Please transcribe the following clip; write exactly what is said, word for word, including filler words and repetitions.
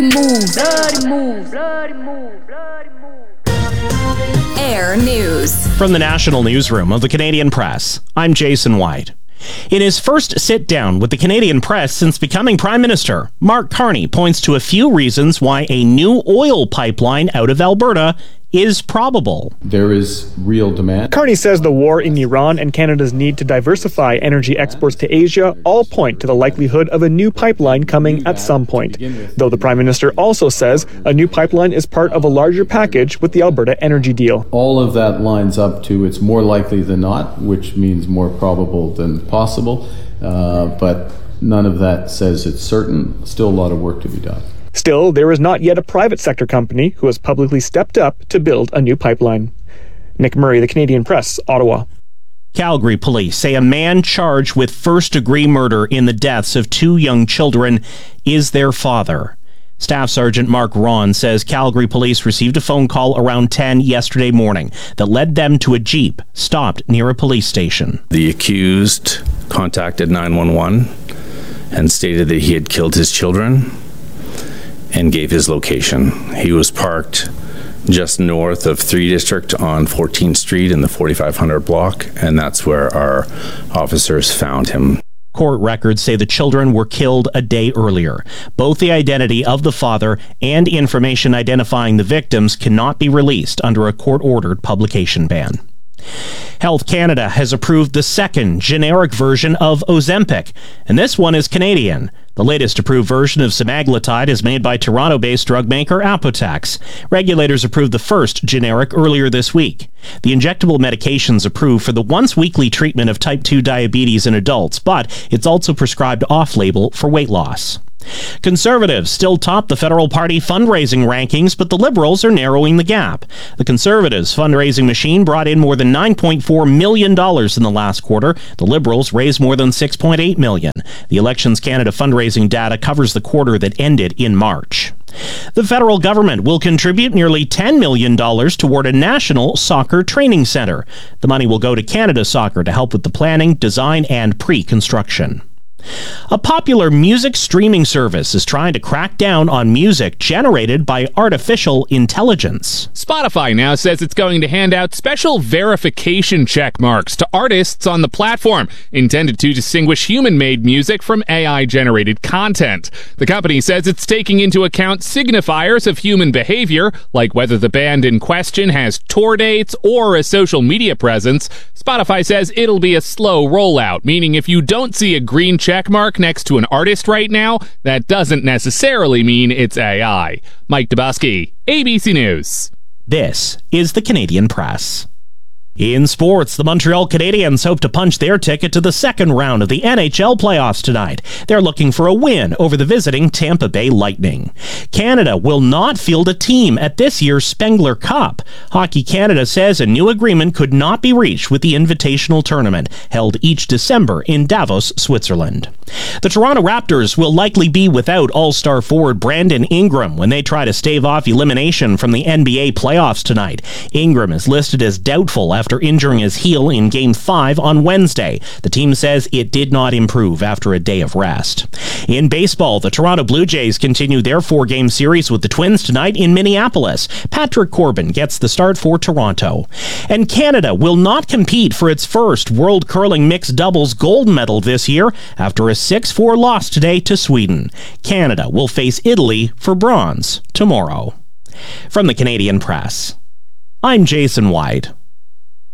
Move. Bloody move. Bloody move. Bloody move. Air News. From the National Newsroom of the Canadian Press, I'm Jason White. In his first sit-down with the Canadian press since becoming Prime Minister, Mark Carney points to a few reasons why a new oil pipeline out of Alberta is probable. There is real demand. Carney says the war in Iran and Canada's need to diversify energy exports to Asia all point to the likelihood of a new pipeline coming at some point. Though the Prime Minister also says a new pipeline is part of a larger package with the Alberta energy deal. All of that lines up to it's more likely than not, which means more probable than possible. Uh, but none of that says it's certain. Still a lot of work to be done. Still, there is not yet a private sector company who has publicly stepped up to build a new pipeline. Nick Murray, The Canadian Press, Ottawa. Calgary police say a man charged with first-degree murder in the deaths of two young children is their father. Staff Sergeant Mark Ron says Calgary police received a phone call around ten yesterday morning that led them to a Jeep stopped near a police station. The accused contacted nine one one and stated that he had killed his children and gave his location. He was parked just north of three District on fourteenth Street in the forty-five hundred block, and that's where our officers found him. Court records say the children were killed a day earlier. Both the identity of the father and information identifying the victims cannot be released under a court-ordered publication ban. Health Canada has approved the second generic version of Ozempic, and this one is Canadian. The latest approved version of semaglutide is made by Toronto-based drug maker Apotex. Regulators approved the first generic earlier this week. The injectable medication's approved for the once-weekly treatment of type two diabetes in adults, but it's also prescribed off-label for weight loss. Conservatives still top the federal party fundraising rankings, but the Liberals are narrowing the gap. The Conservatives' fundraising machine brought in more than nine point four million dollars in the last quarter. The Liberals raised more than six point eight million dollars. The Elections Canada fundraising data covers the quarter that ended in March. The federal government will contribute nearly ten million dollars toward a national soccer training centre. The money will go to Canada Soccer to help with the planning, design, and pre-construction. A popular music streaming service is trying to crack down on music generated by artificial intelligence. Spotify now says it's going to hand out special verification check marks to artists on the platform, intended to distinguish human-made music from A I-generated content. The company says it's taking into account signifiers of human behavior, like whether the band in question has tour dates or a social media presence. Spotify says it'll be a slow rollout, meaning if you don't see a green check check mark next to an artist right now, that doesn't necessarily mean it's A I. Mike Dubusky, A B C News. This is the Canadian Press. In sports, the Montreal Canadiens hope to punch their ticket to the second round of the N H L playoffs tonight. They're looking for a win over the visiting Tampa Bay Lightning. Canada will not field a team at this year's Spengler Cup. Hockey Canada says a new agreement could not be reached with the Invitational Tournament, held each December in Davos, Switzerland. The Toronto Raptors will likely be without All-Star forward Brandon Ingram when they try to stave off elimination from the N B A playoffs tonight. Ingram is listed as doubtful after injuring his heel in Game five on Wednesday. The team says it did not improve after a day of rest. In baseball, the Toronto Blue Jays continue their four-game series with the Twins tonight in Minneapolis. Patrick Corbin gets the start for Toronto. And Canada will not compete for its first World Curling Mixed Doubles gold medal this year after a six four loss today to Sweden. Canada will face Italy for bronze tomorrow. From the Canadian Press, I'm Jason White.